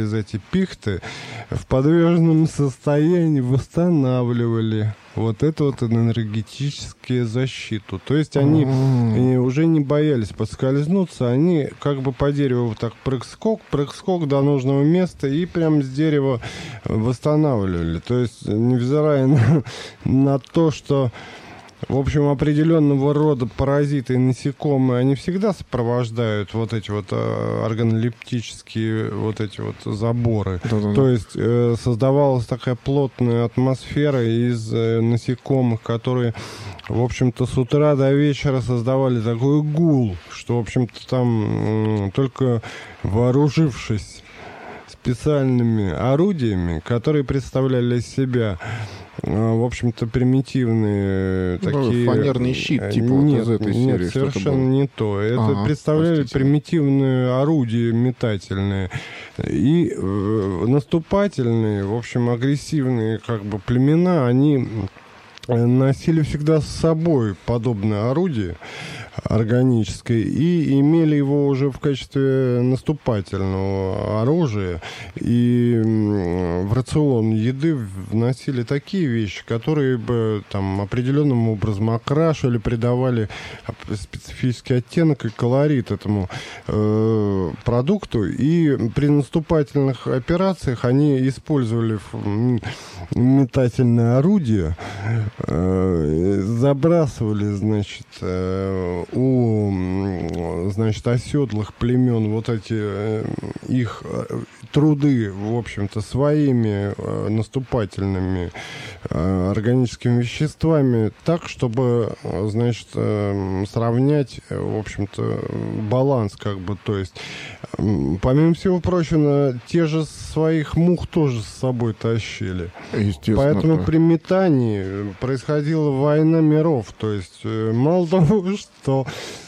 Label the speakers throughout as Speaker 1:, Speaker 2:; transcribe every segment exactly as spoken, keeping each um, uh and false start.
Speaker 1: через эти пихты в подвижном состоянии восстанавливали вот эту вот энергетическую защиту. То есть они, они уже не боялись подскользнуться, они как бы по дереву вот так прыг-скок, прыг-скок до нужного места и прям с дерева восстанавливали. То есть невзирая на, на то, что в общем, определенного рода паразиты и насекомые, они всегда сопровождают вот эти вот э, органолептические вот эти вот заборы. Да-да-да. То есть э, создавалась такая плотная атмосфера из э, насекомых, которые, в общем-то, с утра до вечера создавали такой гул, что, в общем-то, там э, только вооружившись специальными орудиями, которые представляли из себя, в общем-то, примитивные ну, такие...
Speaker 2: Фанерный щит, типа,
Speaker 1: нет,
Speaker 2: вот из этой серии.
Speaker 1: Нет, совершенно не то. Это ага, представляли простите. примитивные орудия метательные. И э, наступательные, в общем, агрессивные как бы племена, они носили всегда с собой подобное орудие органическое и имели его уже в качестве наступательного оружия, и в рацион еды вносили такие вещи, которые бы там определенным образом окрашивали, придавали специфический оттенок и колорит этому э, продукту, и при наступательных операциях они использовали метательное орудие, э, забрасывали, значит, э, у, значит, оседлых племен вот эти э, их труды, в общем-то, своими э, наступательными э, органическими веществами так, чтобы, значит, э, сравнять, в общем-то, баланс, как бы, то есть, э, помимо всего прочего, те же своих мух тоже с собой тащили. Поэтому да. При метании происходила война миров, то есть, э, мало того, что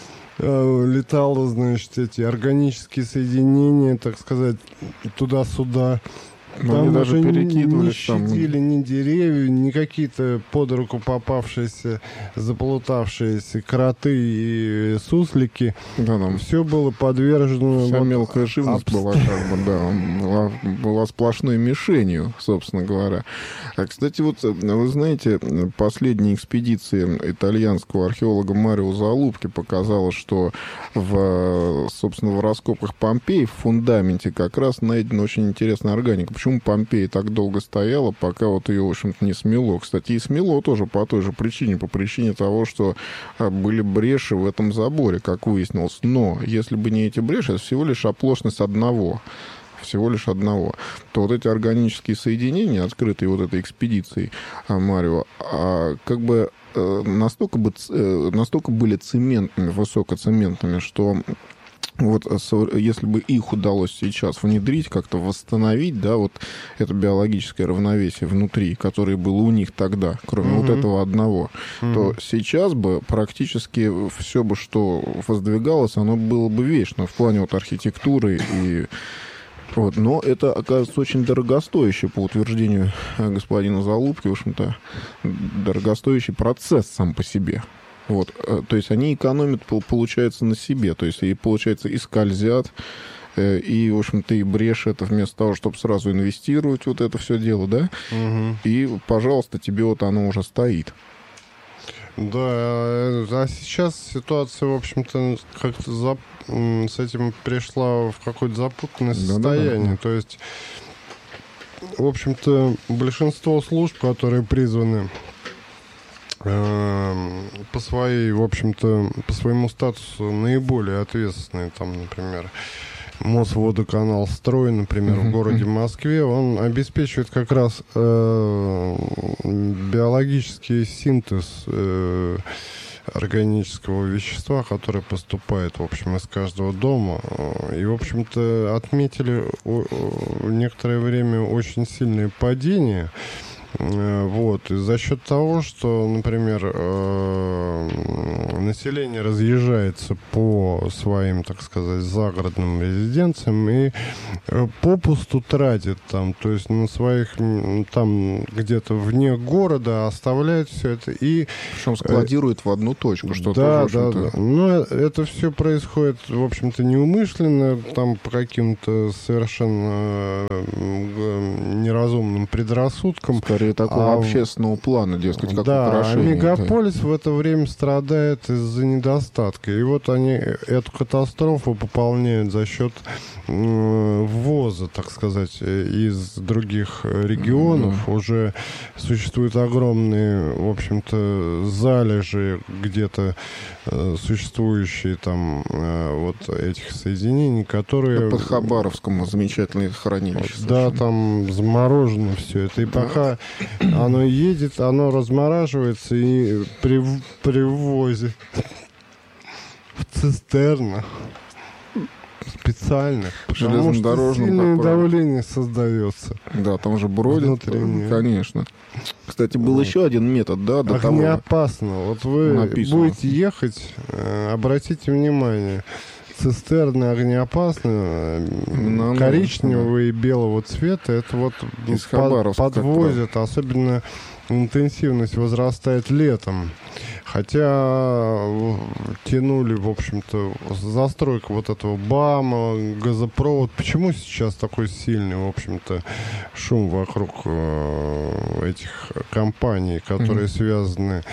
Speaker 1: летало, значит, эти органические соединения, так сказать, туда-сюда.
Speaker 2: Но
Speaker 1: там
Speaker 2: они даже
Speaker 1: уже
Speaker 2: перекидывались.
Speaker 1: Не щадили
Speaker 2: там...
Speaker 1: ни деревья, ни какие-то под руку попавшиеся, заплутавшиеся кроты и суслики. Да, да. Все было подвержено...
Speaker 2: Вся
Speaker 1: вот
Speaker 2: мелкая живность обст... была, как бы, да, была, была сплошной мишенью, собственно говоря. А, кстати, вот вы знаете, последняя экспедиция итальянского археолога Марио Залупки показала, что в, собственно, в раскопках Помпеи в фундаменте как раз найдена очень интересная органика. Почему Помпея так долго стояла, пока вот ее, в общем-то, не смело. Кстати, и смело тоже по той же причине, по причине того, что были бреши в этом заборе, как выяснилось. Но если бы не эти бреши, это всего лишь оплошность одного, всего лишь одного, то вот эти органические соединения, открытые вот этой экспедицией Марио, как бы настолько, бы, настолько были цементными, высокоцементными, что... Вот если бы их удалось сейчас внедрить, как-то восстановить, да, вот это биологическое равновесие внутри, которое было у них тогда, кроме mm-hmm. вот этого одного, mm-hmm. то сейчас бы практически все бы, что воздвигалось, оно было бы вечно в плане вот архитектуры и... Вот, но это, оказывается, очень дорогостоящий, по утверждению господина Залупки, в общем-то, дорогостоящий процесс сам по себе. Вот, то есть они экономят, получается, на себе, то есть и, получается, и скользят, и, в общем-то, и брешат вместо того, чтобы сразу инвестировать вот это все дело, да, угу. И, пожалуйста, тебе вот оно уже стоит.
Speaker 1: Да, а сейчас ситуация, в общем-то, как-то зап... с этим пришла в какое-то запутанное состояние, да-да-да. То есть, в общем-то, большинство служб, которые призваны по своей, в общем-то, по своему статусу наиболее ответственные, там, например, Мосводоканалстрой, например, uh-huh. в городе Москве, он обеспечивает как раз э, биологический синтез э, органического вещества, которое поступает, в общем, из каждого дома. И, в общем-то, отметили некоторое время очень сильное падение Вот. И за счет того, что, например, население разъезжается по своим, так сказать, загородным резиденциям и попусту тратит там, то есть на своих, там где-то вне города оставляет все это и...
Speaker 2: Причем складирует в одну точку, что
Speaker 1: да,
Speaker 2: тоже,
Speaker 1: да, да. Но это все происходит, в общем-то, неумышленно, там по каким-то совершенно неразумным предрассудкам.
Speaker 2: Скорее такого а, общественного плана, дескать, как
Speaker 1: да,
Speaker 2: украшение.
Speaker 1: А мегаполис да. в это время страдает из-за недостатка. И вот они эту катастрофу пополняют за счет э, ввоза, так сказать, из других регионов. Mm-hmm. Уже существуют огромные, в общем-то, залежи где-то э, существующие там э, вот этих соединений, которые...
Speaker 2: Под Хабаровском замечательное хранилище.
Speaker 1: Да, совершенно. Там заморожено все это. И да. пока оно едет, оно размораживается и при, привозит в цистернах специальных, потому что сильное давление создается.
Speaker 2: Да, там же бродит, внутреннее. Конечно. Кстати, был вот. еще один метод, да, до того.
Speaker 1: Огнеопасно. Вот вы написано. Будете ехать, обратите внимание, цистерны огнеопасны, ну, коричневого да. и белого цвета, это вот под, подвозят, особенно интенсивность возрастает летом. Хотя тянули, в общем-то, застройку вот этого БАМа, газопровод. Почему сейчас такой сильный, в общем-то, шум вокруг э, этих компаний, которые mm-hmm. связаны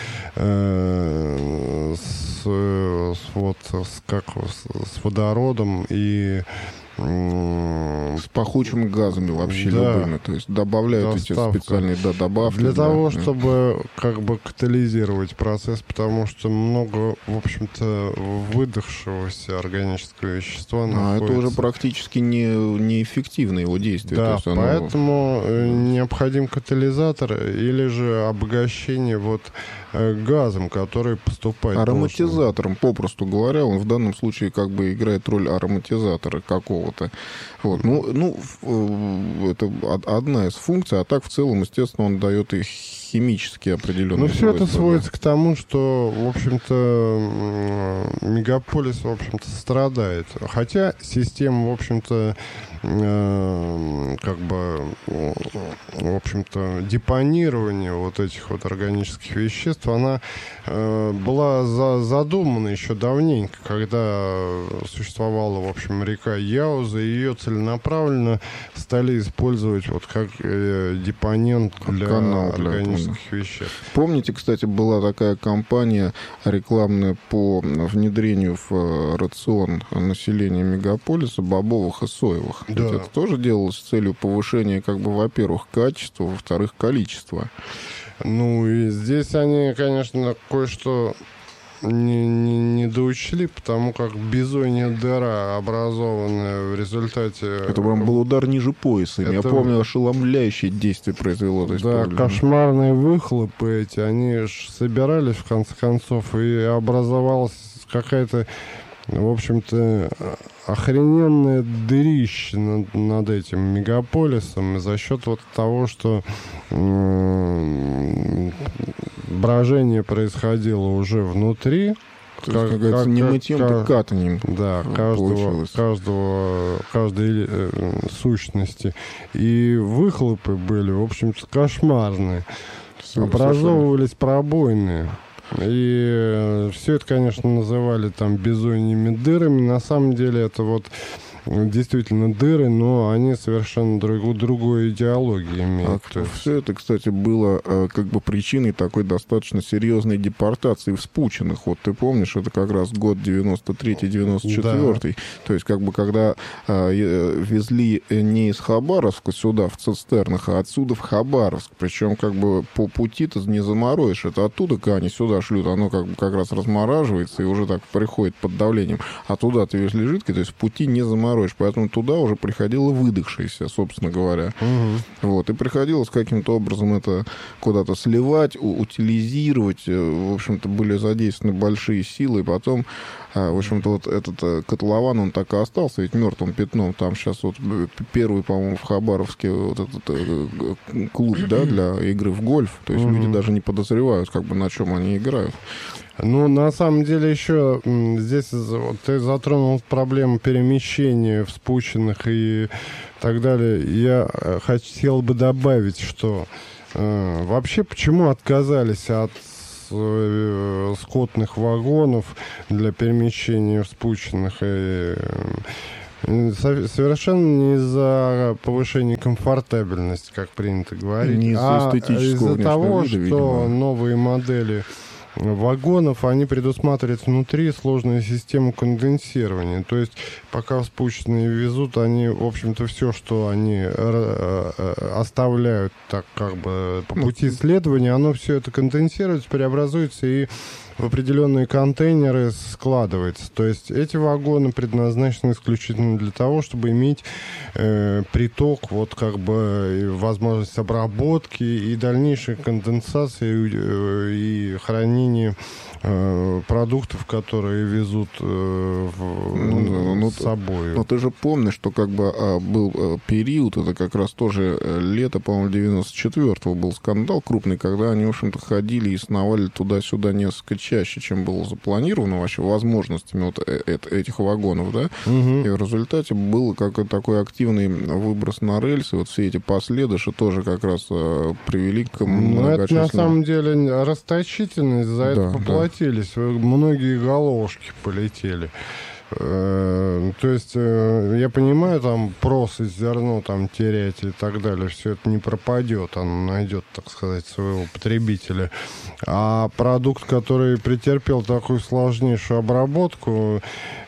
Speaker 1: э, с, с, вот, с, как, с, с водородом и
Speaker 2: с пахучими газами вообще да. любыми. То есть добавляют Доставка. эти специальные да, добавки.
Speaker 1: Для
Speaker 2: да,
Speaker 1: того,
Speaker 2: да.
Speaker 1: чтобы как бы катализировать процесс, потому что много, в общем-то, выдохшегося органического вещества
Speaker 2: а находится. Это уже практически не, неэффективно его действие.
Speaker 1: Да,
Speaker 2: то есть оно...
Speaker 1: поэтому необходим катализатор или же обогащение вот газом, который поступает.
Speaker 2: Ароматизатором, попросту говоря, он в данном случае как бы играет роль ароматизатора какого-то. Вот. Ну, ну, это одна из функций, а так в целом, естественно, он дает и химически определенные.
Speaker 1: Ну, все это сводится к тому, что, в общем-то, мегаполис, в общем-то, страдает. Хотя система, в общем-то, э, как бы, в общем-то, депонирования вот этих вот органических веществ, она э, была за, задумана еще давненько, когда существовала, в общем, река Яуза, и ее целенаправленно стали использовать вот как э, депонент для Канал органических для веществ.
Speaker 2: Помните, кстати, была такая кампания рекламная по внедрению в рацион населения мегаполиса бобовых и соевых. Да. Ведь это тоже делалось с целью повышения, как бы, во-первых, качества, во-вторых, количества.
Speaker 1: Ну, и здесь они, конечно, кое-что не, не, не доучли, потому как бизонья дыра, образованная в результате...
Speaker 2: Это прям был удар ниже пояса. Это... Я помню, ошеломляющее действие произвело. То есть,
Speaker 1: да,
Speaker 2: проблема.
Speaker 1: Кошмарные выхлопы эти, они ж собирались, в конце концов, и образовалась какая-то, в общем-то, охрененное дырище над, над этим мегаполисом. И за счет вот того, что м- брожение происходило уже внутри,
Speaker 2: то как, есть, как, не мытьем, как катанием.
Speaker 1: Да, каждого, каждого, каждой э, сущности. И выхлопы были, в общем-то, кошмарные. Все, образовывались пробоины. И все это, конечно, называли там бизоньими дырами. На самом деле это вот действительно дыры, но они совершенно друг, другой идеологии имеют.
Speaker 2: А все это, кстати, было как бы причиной такой достаточно серьезной депортации вспученных. Вот ты помнишь, это как раз год девяносто третий девяносто четвёртый. Да. То есть как бы когда а, везли не из Хабаровска сюда в цистернах, а отсюда в Хабаровск. Причем как бы по пути-то не заморозишь. Это оттуда, когда они сюда шлют, оно как бы как раз размораживается и уже так приходит под давлением. А туда ты везли жидкое, то есть в пути не заморозишь. нароешь. Поэтому туда уже приходило выдохшееся, собственно говоря. Угу. Вот. И приходилось каким-то образом это куда-то сливать, утилизировать. В общем-то, были задействованы большие силы. И потом, в общем-то, вот этот котлован, он так и остался ведь мертвым пятном. Там сейчас вот первый, по-моему, в Хабаровске вот этот клуб, да, для игры в гольф. То есть угу. люди даже не подозревают, как бы, на чем они играют.
Speaker 1: Ну, на самом деле, еще здесь вот, ты затронул проблему перемещения вспученных и так далее. Я хотел бы добавить, что э, вообще почему отказались от э, скотных вагонов для перемещения вспученных и э, совершенно не из-за повышения комфортабельности, как принято говорить,
Speaker 2: не из-за
Speaker 1: а из-за того,
Speaker 2: вида,
Speaker 1: что
Speaker 2: видимо.
Speaker 1: новые модели вагонов, они предусматривают внутри сложную систему конденсирования. То есть, пока вспученные везут, они, в общем-то, все, что они оставляют так как бы по пути следования, оно все это конденсируется, преобразуется и в определенные контейнеры складывается. То есть эти вагоны предназначены исключительно для того, чтобы иметь э, приток, вот как бы возможность обработки и дальнейшей конденсации э, и хранения э, продуктов, которые везут э, в, ну, ну, с собой.
Speaker 2: Но ты же помнишь, что как бы а, был а, период, это как раз тоже лето, по-моему, девяносто четвёртого был скандал крупный, когда они, в общем-то, ходили и сновали туда-сюда несколько чаще, чем было запланировано вообще возможностями вот этих вагонов, да, угу. И в результате был какой-то такой активный выброс на рельсы, вот все эти последыши тоже как раз а, привели к многочисленным...
Speaker 1: Ну, это на самом деле расточительность, за да, это поплатились, да. Многие головушки полетели. То есть, я понимаю, там, прос и зерно там терять и так далее, все это не пропадет, оно найдет, так сказать, своего потребителя. А продукт, который претерпел такую сложнейшую обработку,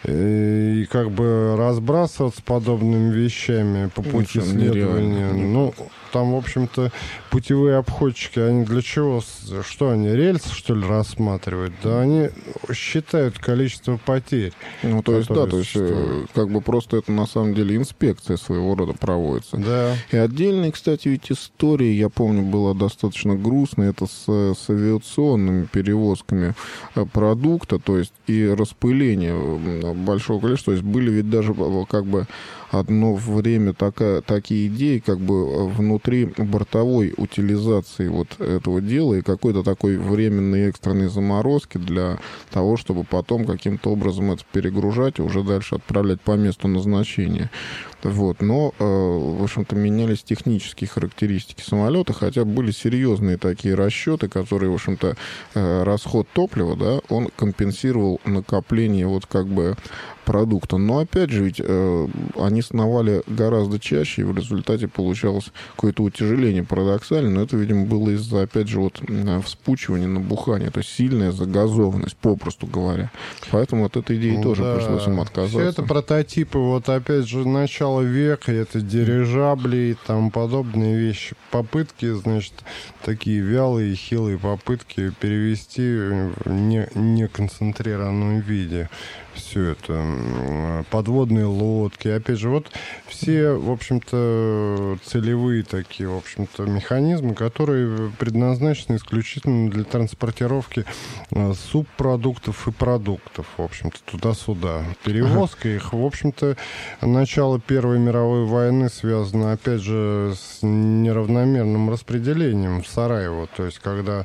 Speaker 1: и как бы разбрасываться подобными вещами по пути ну, следования, ну, там, в общем-то, путевые обходчики, они для чего? Что они, рельсы, что ли, рассматривают? Да они считают количество потерь.
Speaker 2: Ну, то есть, да, то есть, как бы просто это, на самом деле, инспекция своего рода проводится.
Speaker 1: Да.
Speaker 2: И отдельная, кстати, ведь история, я помню, была достаточно грустная, это с, с авиационными перевозками продукта, то есть, и распыление большого количества. То есть, были ведь даже, как бы, одно время такая, такие идеи, как бы внутри бортовой утилизации вот этого дела и какой-то такой временной экстренной заморозки для того, чтобы потом каким-то образом это перегружать и уже дальше отправлять по месту назначения. Вот. Но, в общем-то, менялись технические характеристики самолета, хотя были серьезные такие расчеты, которые, в общем-то, расход топлива, да, он компенсировал накопление вот как бы продукта. Но, опять же, ведь э, они сновали гораздо чаще, и в результате получалось какое-то утяжеление парадоксально, но это, видимо, было из-за, опять же, вот вспучивания, набухания, то есть сильная загазованность, попросту говоря. Поэтому от этой идеи ну, тоже да. пришлось им отказаться.
Speaker 1: Все это прототипы, вот, опять же, начала века, это дирижабли и тому подобные вещи. Попытки, значит, такие вялые, хилые попытки перевести в не, неконцентрированном виде все это, подводные лодки, опять же, вот все, в общем-то, целевые такие, в общем-то, механизмы, которые предназначены исключительно для транспортировки субпродуктов и продуктов, в общем-то, туда-сюда. Перевозка ага. их, в общем-то, начало Первой мировой войны связано, опять же, с неравномерным распределением в Сараево, то есть, когда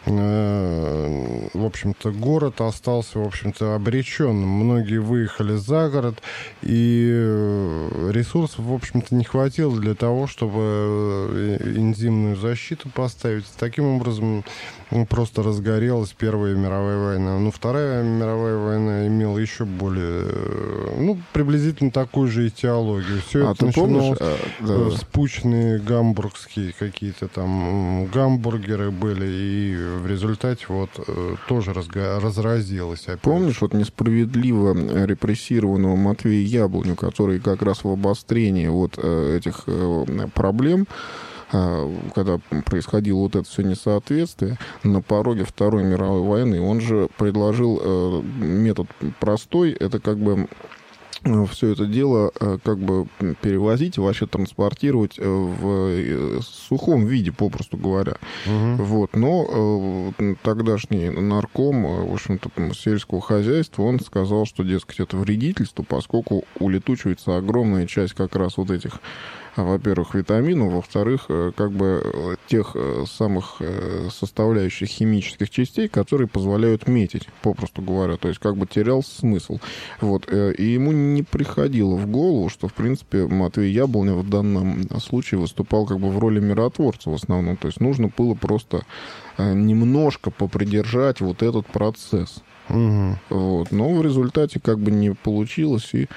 Speaker 1: в общем-то, город остался, в общем-то, обреченным. Многие выехали за город, и ресурсов, в общем-то, не хватило для того, чтобы энзимную защиту поставить. Таким образом, просто разгорелась Первая мировая война. Ну, Вторая мировая война имела еще более, ну, приблизительно такую же этиологию. Все
Speaker 2: а
Speaker 1: это начиналось
Speaker 2: а, да.
Speaker 1: спученные гамбургские какие-то там гамбургеры были, и в результате вот тоже разго- разразилось опять.
Speaker 2: Помнишь вот несправедливо репрессированного Матвея Яблоню, который как раз в обострении вот этих проблем, когда происходило вот это все несоответствие, на пороге Второй мировой войны, он же предложил метод простой, это как бы все это дело как бы перевозить, вообще транспортировать в сухом виде, попросту говоря. Угу. Вот. Но тогдашний нарком, в общем-то, сельского хозяйства, он сказал, что, дескать, это вредительство, поскольку улетучивается огромная часть как раз вот этих, во-первых, витаминов, во-вторых, как бы тех самых составляющих химических частей, которые позволяют метить, попросту говоря. То есть как бы терялся смысл. Вот. И ему не приходило в голову, что, в принципе, Матвей Яблонев в данном случае выступал как бы в роли миротворца в основном. То есть нужно было просто немножко попридержать вот этот процесс. Угу. Вот. Но в результате как бы не получилось, и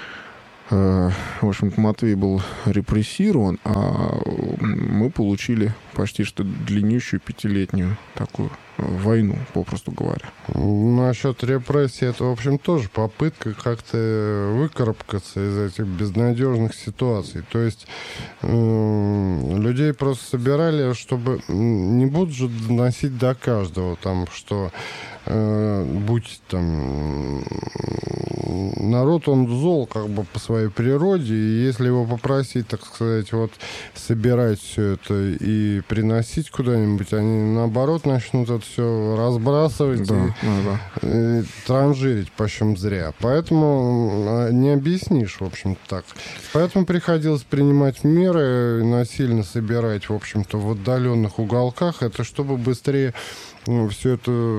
Speaker 2: в общем-то, Матвей был репрессирован, а мы получили почти что длиннющую пятилетнюю такую войну, попросту говоря.
Speaker 1: Насчет репрессий, это, в общем, тоже попытка как-то выкарабкаться из этих безнадежных ситуаций. То есть э, людей просто собирали, чтобы не будут же доносить до каждого, там, что э, будь там народ, он зол как бы по своей природе, и если его попросить, так сказать, вот собирать все это и приносить куда-нибудь, они наоборот начнут это все разбрасывать, да, и, да, да. и транжирить почем зря. Поэтому не объяснишь, в общем-то, так. Поэтому приходилось принимать меры, насильно собирать, в общем-то, в отдаленных уголках, это чтобы быстрее ну, все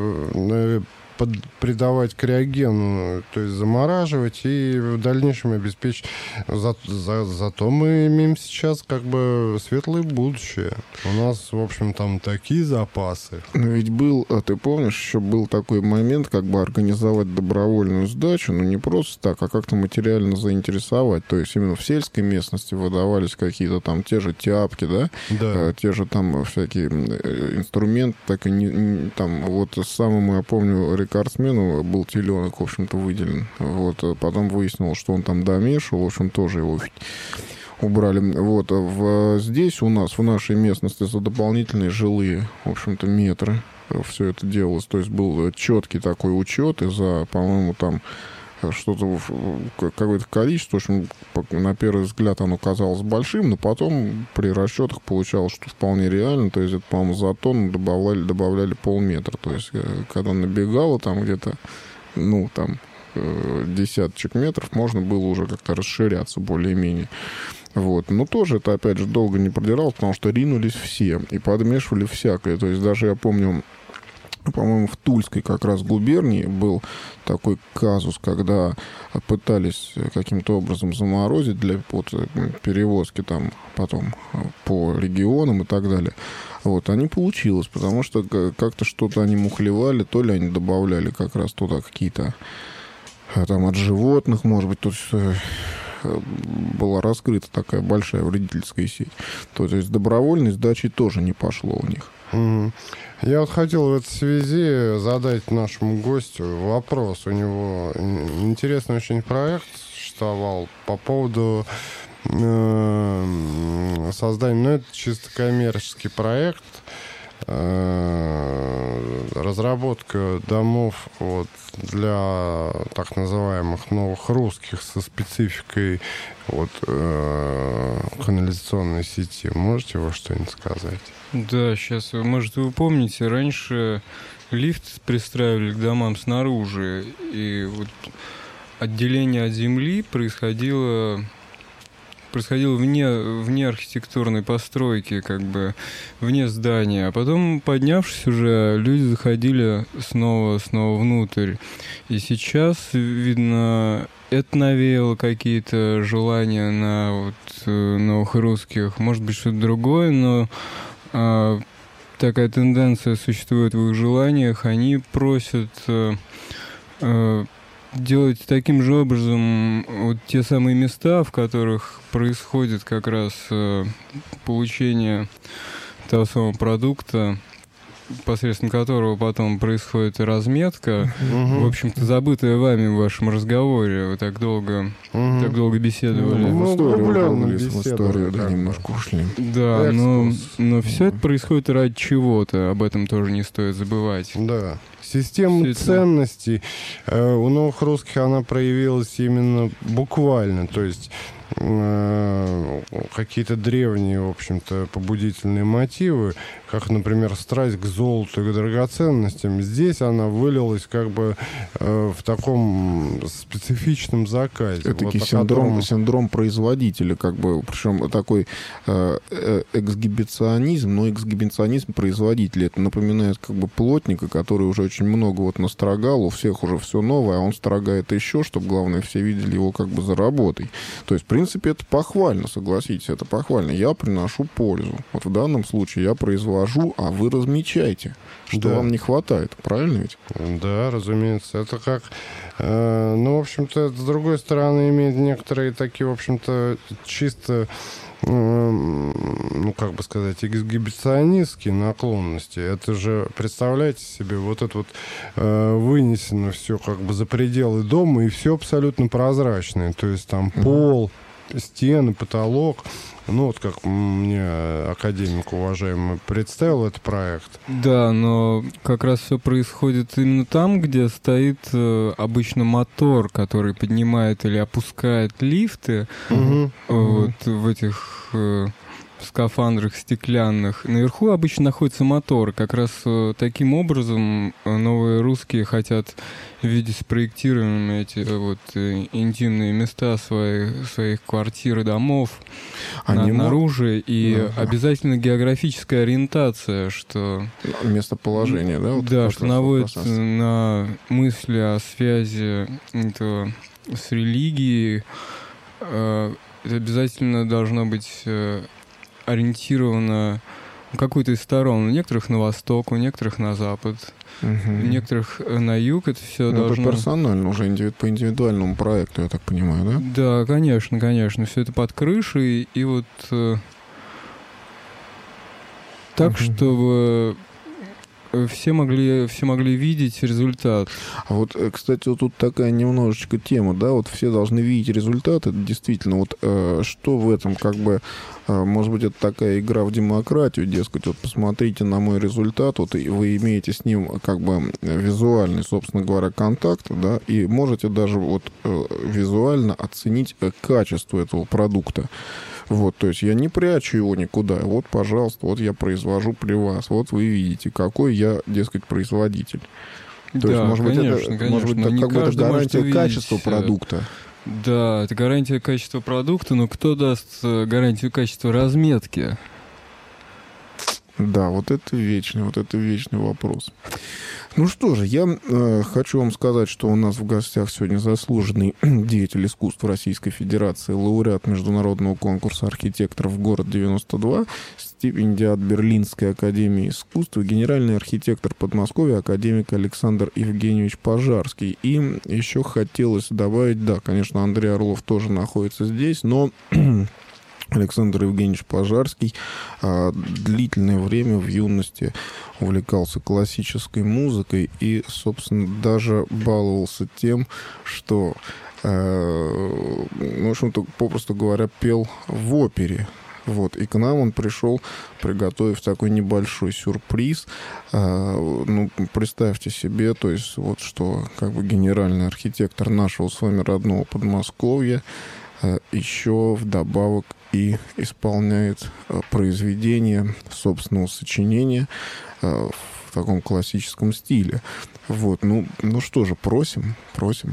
Speaker 1: это под, придавать криогену, то есть замораживать и в дальнейшем обеспечить. За, за, зато мы имеем сейчас как бы светлое будущее. У нас, в общем, там такие запасы.
Speaker 2: Ведь был, а ты помнишь, еще был такой момент, как бы организовать добровольную сдачу, но не просто так, а как-то материально заинтересовать. То есть именно в сельской местности выдавались какие-то там те же тяпки, да?
Speaker 1: Да.
Speaker 2: Те же там всякие инструменты, так и не, не, там вот самому, я помню, рекордсмену был теленок, в общем-то, выделен. Вот. Потом выяснилось, что он там домешивал, в общем, тоже его убрали. Вот. В, здесь у нас, в нашей местности, за дополнительные жилые, в общем-то, метры все это делалось. То есть был четкий такой учет, и за, по-моему, там что-то, какое-то количество, в общем, на первый взгляд оно казалось большим, но потом при расчетах получалось, что вполне реально, то есть это, по-моему, за тонну добавляли, добавляли полметра, то есть когда набегало там где-то, ну, там, десяточек метров, можно было уже как-то расширяться более-менее. Вот. Но тоже это, опять же, долго не продиралось, потому что ринулись все и подмешивали всякое, то есть даже я помню, по-моему, в Тульской как раз губернии был такой казус, когда пытались каким-то образом заморозить для вот, перевозки там потом по регионам и так далее. Вот, а не получилось, потому что как-то что-то они мухлевали, то ли они добавляли как раз туда какие-то там от животных, может быть, тут была раскрыта такая большая вредительская сеть. То есть добровольной сдачи тоже не пошло у них.
Speaker 1: Mm-hmm. Я вот хотел в этой связи задать нашему гостю вопрос. У него интересный очень проект существовал по поводу э, создания, ну, это чисто коммерческий проект, э, разработка домов вот, для так называемых новых русских со спецификой вот, э, канализационной сети. Можете вы что-нибудь сказать?
Speaker 3: Да, сейчас, может, вы помните, раньше лифт пристраивали к домам снаружи, и вот отделение от земли происходило, происходило вне, вне архитектурной постройки, как бы вне здания. А потом, поднявшись уже, люди заходили снова, снова внутрь. И сейчас, видно, это навеяло какие-то желания на вот, новых русских, может быть, что-то другое, но а, такая тенденция существует в их желаниях. Они просят а, а, делать таким же образом вот те самые места, в которых происходит как раз а, получение того самого продукта, посредством которого потом происходит разметка,
Speaker 1: Мгм.
Speaker 3: в общем-то, забытая вами в вашем разговоре. Вы так долго,
Speaker 1: Мгм.
Speaker 3: так долго беседовали.
Speaker 1: Ну,
Speaker 2: в историю
Speaker 1: углубленно
Speaker 2: углублились, в
Speaker 1: беседовали,
Speaker 2: историю, да,
Speaker 1: как бы.
Speaker 2: немножко ушли.
Speaker 3: Да, но,
Speaker 1: Экскурс.
Speaker 3: но все это происходит ради чего-то, об этом тоже не стоит забывать.
Speaker 1: Да. Система
Speaker 3: Всё это-
Speaker 1: ценностей э, у новых русских она проявилась именно буквально, то есть э, какие-то древние, в общем-то, побудительные мотивы, как, например, страсть к золоту и к драгоценностям. Здесь она вылилась как бы э, в таком специфичном заказе.
Speaker 2: Это
Speaker 1: вот
Speaker 2: таки
Speaker 1: о
Speaker 2: синдром,
Speaker 1: котором-
Speaker 2: синдром производителя, как бы, причем такой э, э, эксгибиционизм, но эксгибиционизм производителя. Это напоминает как бы плотника, который уже очень много вот настрогал, у всех уже все новое, а он строгает еще, чтобы, главное, все видели его как бы за работой. То есть, в принципе, это похвально, согласитесь, это похвально. Я приношу пользу. Вот в данном случае я произвожу, а вы размечаете, что
Speaker 1: Да.
Speaker 2: вам не хватает. Правильно ведь?
Speaker 1: Да, разумеется. Это как... э, ну, в общем-то, с другой стороны, имеет некоторые такие, в общем-то, чисто... ну, как бы сказать, эксгибиционистские наклонности. Это же, представляете себе, вот это вот э, вынесено все как бы за пределы дома, и все абсолютно прозрачное. То есть там
Speaker 2: Мгм.
Speaker 1: пол, стены, потолок. Ну, вот как мне академик уважаемый представил этот проект.
Speaker 3: Да, но как раз все происходит именно там, где стоит э, обычно мотор, который поднимает или опускает лифты.
Speaker 1: Мгм.
Speaker 3: Вот в этих э, скафандрах стеклянных. Наверху обычно находится мотор. Как раз э, таким образом э, новые русские хотят видеть спроектированными эти э, вот э, интимные места своих, своих квартир и домов
Speaker 2: А
Speaker 3: на-
Speaker 2: не мо-
Speaker 3: наружу. И
Speaker 2: Ага.
Speaker 3: обязательно географическая ориентация, что...
Speaker 2: Местоположение, да? вот
Speaker 3: Да,
Speaker 2: как
Speaker 3: что
Speaker 2: раз
Speaker 3: наводит
Speaker 2: вот пространство.
Speaker 3: на мысли о связи этого с религией. Э, Это обязательно должно быть э, ориентировано в какую-то из сторон. У некоторых на восток, у некоторых на запад,
Speaker 2: Мгм.
Speaker 3: у некоторых э, на юг. Это все
Speaker 2: Ну, это
Speaker 3: должно...
Speaker 2: персонально, уже индиви- по индивидуальному проекту, я так понимаю, да?
Speaker 3: Да, конечно, конечно. Все это под крышей. И вот э, так,
Speaker 2: Мгм.
Speaker 3: чтобы э, все могли, все могли видеть результат.
Speaker 2: А вот, э, кстати, вот тут такая немножечко тема, да, вот все должны видеть результат, это действительно, вот э, что в этом, как бы, э, может быть, это такая игра в демократию, дескать, вот посмотрите на мой результат, вот и вы имеете с ним, как бы, визуальный, собственно говоря, контакт, да, и можете даже вот э, визуально оценить э, качество этого продукта. Вот, то есть я не прячу его никуда. Вот, пожалуйста, вот я произвожу при вас. Вот вы видите, какой я, дескать, производитель. То
Speaker 3: Да,
Speaker 2: есть, может быть,
Speaker 3: конечно,
Speaker 2: это,
Speaker 3: конечно,
Speaker 2: может быть,
Speaker 3: но
Speaker 2: это
Speaker 3: не
Speaker 2: как бы это
Speaker 3: каждый может
Speaker 2: гарантия
Speaker 3: увидеть,
Speaker 2: качества
Speaker 3: э,
Speaker 2: продукта.
Speaker 3: Да, это гарантия качества продукта, но кто даст э, гарантию качества разметки?
Speaker 2: Да, вот это вечный, вот это вечный вопрос. Ну что же, я э, хочу вам сказать, что у нас в гостях сегодня заслуженный деятель искусств Российской Федерации, лауреат международного конкурса архитекторов «Город девяносто два», стипендиат Берлинской академии искусств, генеральный архитектор Подмосковья, академик Александр Евгеньевич Пожарский. И еще хотелось добавить, да, конечно, Андрей Орлов тоже находится здесь, но... Александр Евгеньевич Пожарский а, длительное время в юности увлекался классической музыкой и, собственно, даже баловался тем, что, э, ну, в общем-то, попросту говоря, пел в опере. Вот. И к нам он пришел, приготовив такой небольшой сюрприз. А, ну, представьте себе, то есть, вот что, как бы, генеральный архитектор нашего с вами родного Подмосковья а, еще вдобавок и исполняет а, произведение собственного сочинения а, в таком классическом стиле. Вот. Ну, ну что же, просим, просим.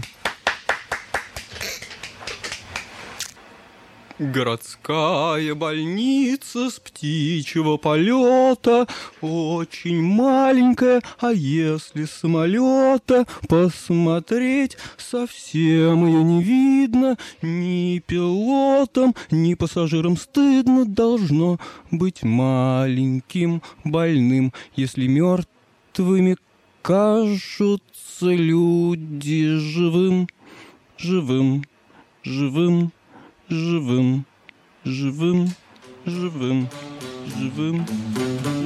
Speaker 3: Городская больница с птичьего полета, очень маленькая, а если с самолета посмотреть, совсем ее не видно, ни пилотам, ни пассажирам стыдно должно быть маленьким больным, если мертвыми кажутся люди живым, живым, живым. Живым, живым, живым, живым.